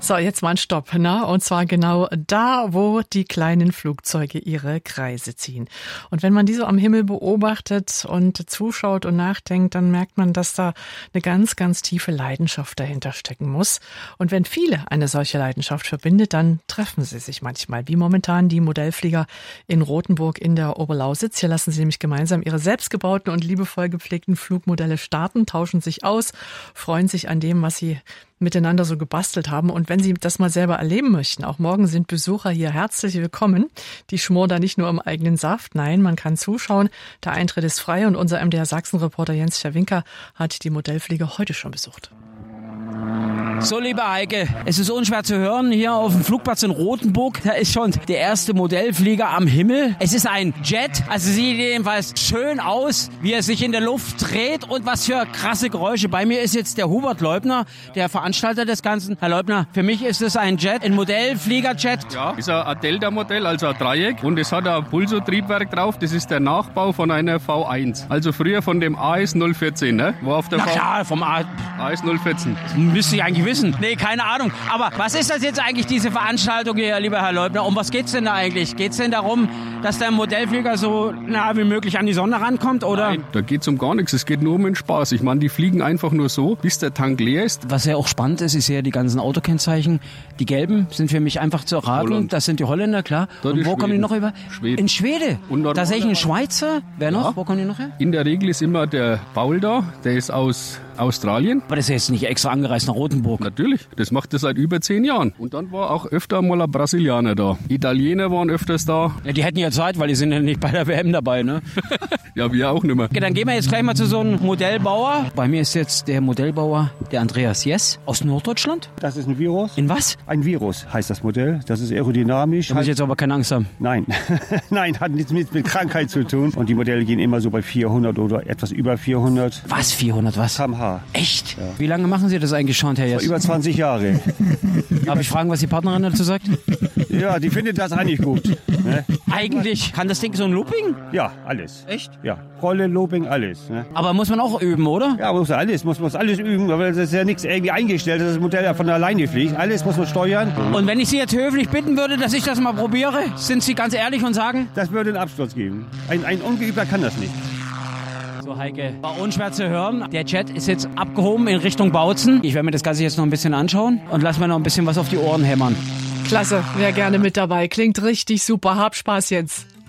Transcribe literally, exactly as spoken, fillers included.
So, jetzt mal ein Stopp, ne? Und zwar genau da, wo die kleinen Flugzeuge ihre Kreise ziehen. Und wenn man die so am Himmel beobachtet und zuschaut und nachdenkt, dann merkt man, dass da eine ganz, ganz tiefe Leidenschaft dahinter stecken muss. Und wenn viele eine solche Leidenschaft verbindet, dann treffen sie sich manchmal, wie momentan die Modellflieger in Rothenburg in der Oberlausitz. Hier lassen sie nämlich gemeinsam ihre selbstgebauten und liebevoll gepflegten Flugmodelle starten, tauschen sich aus, freuen sich an dem, was sie miteinander so gebastelt haben. Und wenn Sie das mal selber erleben möchten, auch morgen sind Besucher hier herzlich willkommen. Die schmoren da nicht nur im eigenen Saft, nein, man kann zuschauen. Der Eintritt ist frei und unser M D R Sachsen-Reporter Jens Scherwinker hat die Modellflieger heute schon besucht. So, liebe Heike, es ist unschwer zu hören, hier auf dem Flugplatz in Rothenburg, da ist schon der erste Modellflieger am Himmel. Es ist ein Jet, also sieht jedenfalls schön aus, wie er sich in der Luft dreht und was für krasse Geräusche. Bei mir ist jetzt der Hubert Leubner, der Veranstalter des Ganzen. Herr Leubner, für mich ist es ein Jet, ein Modellfliegerjet. Ja, ist ein Delta-Modell, also ein Dreieck und es hat ein Pulso-Triebwerk drauf. Das ist der Nachbau von einer V eins. Also früher von dem A S null vierzehn, ne? Wo auf der Na v- klar, vom A... A S null vierzehn. Müsste ich eigentlich wissen. Nee, keine Ahnung. Aber was ist das jetzt eigentlich, diese Veranstaltung hier, lieber Herr Leubner? Um was geht's denn da eigentlich? Geht's denn darum, dass der Modellflieger so nah wie möglich an die Sonne rankommt, oder? Nein, da geht's um gar nichts. Es geht nur um den Spaß. Ich meine, die fliegen einfach nur so, bis der Tank leer ist. Was ja auch spannend ist, ist ja die ganzen Autokennzeichen. Die gelben sind für mich einfach zu erraten. Holland. Das sind die Holländer, klar. Dort Und ist wo kommen die Schweden. noch über? Schweden. In Schwede. Und Tatsächlich ein normalerweise- Schweizer. Wer noch? Ja. Wo kommen die noch her? In der Regel ist immer der Paul da. Der ist aus Australien. Aber das ist jetzt nicht extra angereist nach Rothenburg. Natürlich, das macht er seit über zehn Jahren. Und dann war auch öfter mal ein Brasilianer da. Italiener waren öfters da. Ja, die hätten ja Zeit, weil die sind ja nicht bei der W M dabei, ne? Ja, wir auch nicht mehr. Okay, dann gehen wir jetzt gleich mal zu so einem Modellbauer. Bei mir ist jetzt der Modellbauer, der Andreas Jess aus Norddeutschland. Das ist ein Virus. In was? Ein Virus heißt das Modell. Das ist aerodynamisch. Da muss ich jetzt aber keine Angst haben. Nein, nein, hat nichts mit, mit Krankheit zu tun. Und die Modelle gehen immer so bei vierhundert oder etwas über vierhundert Was? vierhundert was? Kilometer pro Stunde. Echt? Ja. Wie lange machen Sie das eigentlich schon, Herr Jess? Über zwanzig Jahre. Darf ich fragen, was die Partnerin dazu sagt? Ja, die findet das eigentlich gut. Ne? Eigentlich kann das Ding so ein Looping? Ja, alles. Echt? Ja, Rolle, Looping, alles. Ne? Aber muss man auch üben, oder? Ja, muss alles, muss man alles üben, aber das ist ja nichts irgendwie eingestellt, dass das Modell ja von alleine fliegt. Alles muss man steuern. Und wenn ich Sie jetzt höflich bitten würde, dass ich das mal probiere, sind Sie ganz ehrlich und sagen? Das würde einen Absturz geben. Ein, ein Ungeübter kann das nicht. So, Heike, war unschwer zu hören. Der Jet ist jetzt abgehoben in Richtung Bautzen. Ich werde mir das Ganze jetzt noch ein bisschen anschauen und lass mir noch ein bisschen was auf die Ohren hämmern. Klasse, wer gerne mit dabei. Klingt richtig super. Hab Spaß jetzt.